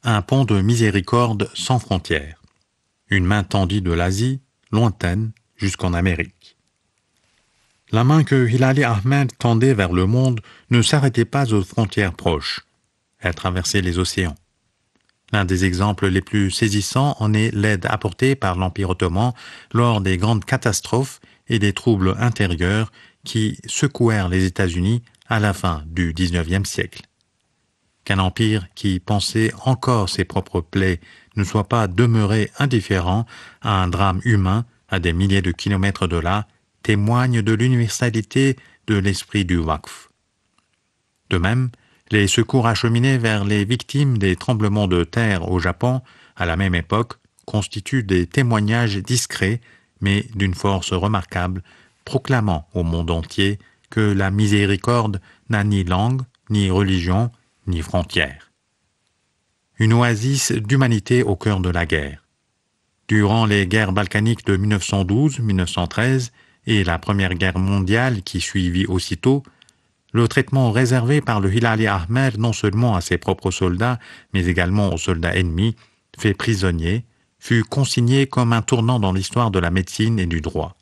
un pont de miséricorde sans frontières. Une main tendue de l'Asie, lointaine, jusqu'en Amérique. La main que Hilali Ahmed tendait vers le monde ne s'arrêtait pas aux frontières proches. Elle traversait les océans. L'un des exemples les plus saisissants en est l'aide apportée par l'Empire ottoman lors des grandes catastrophes et des troubles intérieurs qui secouèrent les États-Unis à la fin du XIXe siècle. Qu'un empire qui pensait encore ses propres plaies ne soit pas demeuré indifférent à un drame humain à des milliers de kilomètres de là témoigne de l'universalité de l'esprit du Waqf. De même, les secours acheminés vers les victimes des tremblements de terre au Japon à la même époque constituent des témoignages discrets mais d'une force remarquable, proclamant au monde entier que la miséricorde n'a ni langue, ni religion, ni frontières. Une oasis d'humanité au cœur de la guerre. Durant les guerres balkaniques de 1912-1913 et la Première Guerre mondiale qui suivit aussitôt, le traitement réservé par le Hilali Ahmed non seulement à ses propres soldats, mais également aux soldats ennemis, faits prisonniers, fut consigné comme un tournant dans l'histoire de la médecine et du droit.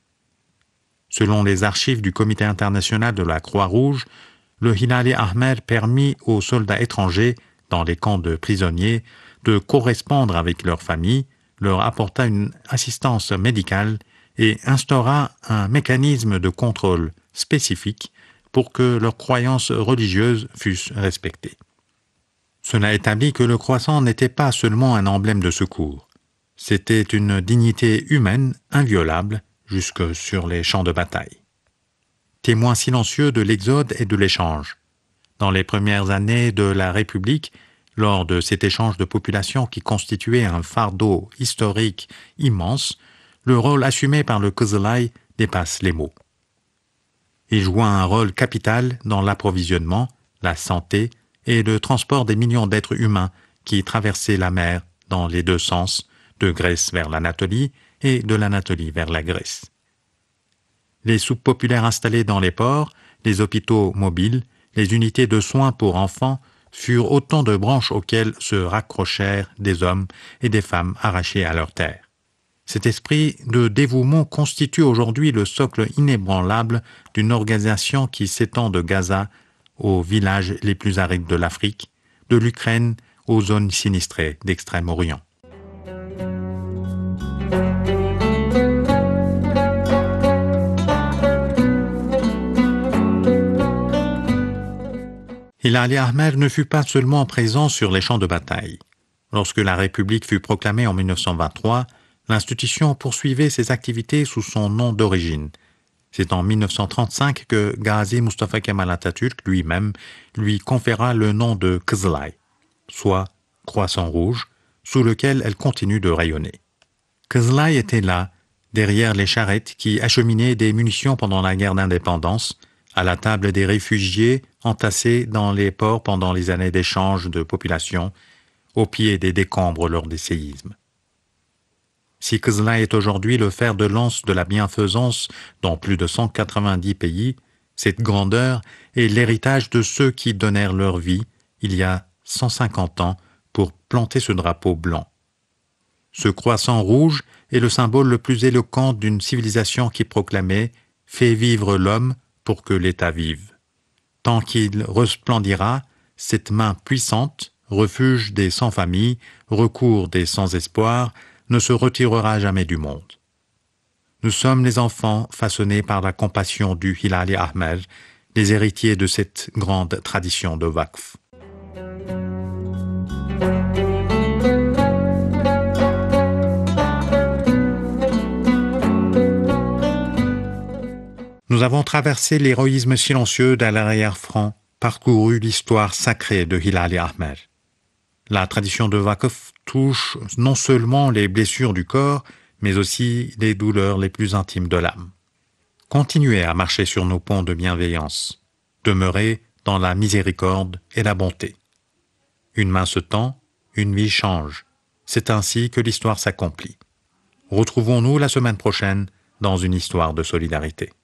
Selon les archives du Comité international de la Croix-Rouge, le Hilali Ahmed permit aux soldats étrangers, dans les camps de prisonniers, de correspondre avec leurs familles, leur apporta une assistance médicale et instaura un mécanisme de contrôle spécifique pour que leurs croyances religieuses fussent respectées. Cela établit que le croissant n'était pas seulement un emblème de secours. C'était une dignité humaine inviolable jusque sur les champs de bataille. Témoin silencieux de l'exode et de l'échange. Dans les premières années de la République, lors de cet échange de population qui constituait un fardeau historique immense, le rôle assumé par le Kızılay dépasse les mots. Il joua un rôle capital dans l'approvisionnement, la santé et le transport des millions d'êtres humains qui traversaient la mer dans les deux sens, de Grèce vers l'Anatolie et de l'Anatolie vers la Grèce. Les soupes populaires installées dans les ports, les hôpitaux mobiles, les unités de soins pour enfants furent autant de branches auxquelles se raccrochèrent des hommes et des femmes arrachés à leur terre. Cet esprit de dévouement constitue aujourd'hui le socle inébranlable d'une organisation qui s'étend de Gaza aux villages les plus arides de l'Afrique, de l'Ukraine aux zones sinistrées d'Extrême-Orient. Hilali Ahmed ne fut pas seulement présent sur les champs de bataille. Lorsque la République fut proclamée en 1923, l'institution poursuivait ses activités sous son nom d'origine. C'est en 1935 que Gazi Mustafa Kemal Atatürk lui-même lui conféra le nom de Kızılay, soit Croissant Rouge, sous lequel elle continue de rayonner. Kızılay était là, derrière les charrettes qui acheminaient des munitions pendant la guerre d'indépendance, à la table des réfugiés entassés dans les ports pendant les années d'échange de population, au pied des décombres lors des séismes. Si Kızılay est aujourd'hui le fer de lance de la bienfaisance dans plus de 190 pays, cette grandeur est l'héritage de ceux qui donnèrent leur vie, il y a 150 ans, pour planter ce drapeau blanc. Ce croissant rouge est le symbole le plus éloquent d'une civilisation qui proclamait « Fais vivre l'homme pour que l'État vive ». Tant qu'il resplendira, cette main puissante, refuge des sans-famille, recours des sans-espoir, ne se retirera jamais du monde. Nous sommes les enfants façonnés par la compassion du Hilali Ahmed, les héritiers de cette grande tradition de Waqf. Nous avons traversé l'héroïsme silencieux d'Al Arrière-Franc, parcouru l'histoire sacrée de Hilali Ahmed. La tradition de Waqf touche non seulement les blessures du corps, mais aussi les douleurs les plus intimes de l'âme. Continuez à marcher sur nos ponts de bienveillance. Demeurez dans la miséricorde et la bonté. Une main se tend, une vie change. C'est ainsi que l'histoire s'accomplit. Retrouvons-nous la semaine prochaine dans une histoire de solidarité.